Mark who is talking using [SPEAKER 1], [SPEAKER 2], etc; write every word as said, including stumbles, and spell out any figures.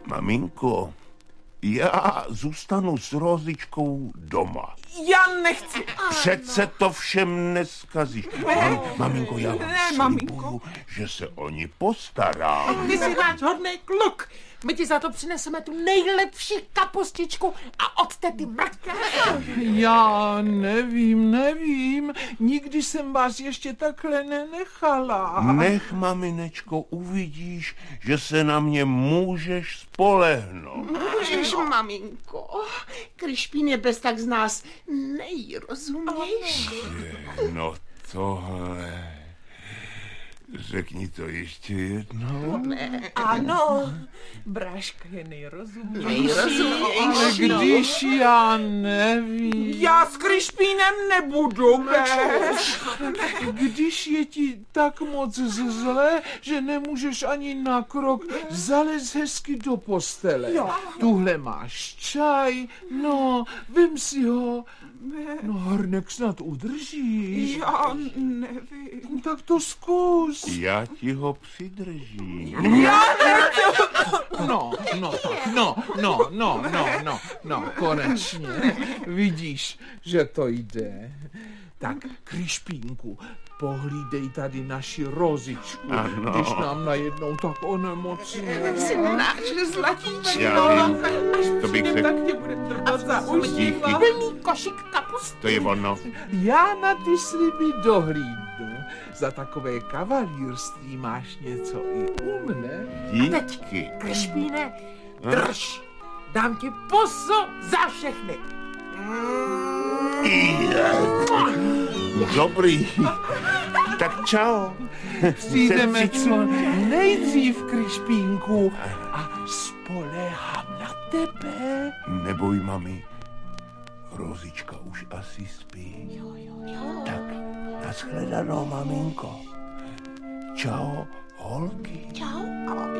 [SPEAKER 1] Maminko, já zůstanu s Rozičkou doma.
[SPEAKER 2] Já nechci.
[SPEAKER 1] Přece to všem neskazíš. Mam, maminko, já vám
[SPEAKER 2] Ne,
[SPEAKER 1] slibuju,
[SPEAKER 2] maminko.
[SPEAKER 1] že se o ní postarám.
[SPEAKER 2] Ty jsi náš hodný kluk. My ti za to přineseme tu nejlepší kapustičku a od tety mrtké.
[SPEAKER 3] Já nevím, nevím. Nikdy jsem vás ještě takhle nenechala.
[SPEAKER 1] Nech, maminečko, uvidíš, že se na mě můžeš spolehnout.
[SPEAKER 4] Můžeš, maminko. Krišpín je bez tak z nás nejrozumější.
[SPEAKER 1] No tohle... Řekni to ještě jednou.
[SPEAKER 2] Ano, Bráška je nejrozumější.
[SPEAKER 4] Nejrozumější.
[SPEAKER 3] Když já nevím.
[SPEAKER 2] Já s Krišpínem nebudu, ne.
[SPEAKER 3] Když je ti tak moc zle, že nemůžeš ani na krok, zalez hezky do postele.
[SPEAKER 2] Jo.
[SPEAKER 3] Tuhle máš čaj, no, vem si ho. No, hrnek snad udržíš.
[SPEAKER 2] Já nevím.
[SPEAKER 3] Tak to zkus.
[SPEAKER 1] Já ti ho přidržím.
[SPEAKER 3] No, no, tak, no, no, no, no, no, no, konečně. Vidíš, že to jde. Tak, Krišpínku, pohlídej tady naši Rozičku,
[SPEAKER 1] Ano.
[SPEAKER 3] když nám najednou tak onemocní.
[SPEAKER 4] Jsi náš zlatíčko.
[SPEAKER 1] Já vím, to bych
[SPEAKER 2] Tak
[SPEAKER 1] řekl.
[SPEAKER 2] tě bude trvat za uši.
[SPEAKER 1] Díky.
[SPEAKER 4] Plný košík kapusty.
[SPEAKER 1] To je ono.
[SPEAKER 3] Já na ty sliby dohlídnu. Za takové kavalírství máš něco i u mne.
[SPEAKER 1] Díky.
[SPEAKER 2] Krišpíne, drž. Dám ti pusu za všechny.
[SPEAKER 1] Dobrý. Tak čau.
[SPEAKER 3] Přijdeme
[SPEAKER 1] Sestřičko.
[SPEAKER 3] co nejdřív, Krišpínku, a spoléhám na tebe.
[SPEAKER 1] Neboj, mami. Rozička už asi spí. Tak, nashledanou, maminko. Čau, holky.
[SPEAKER 4] Čau.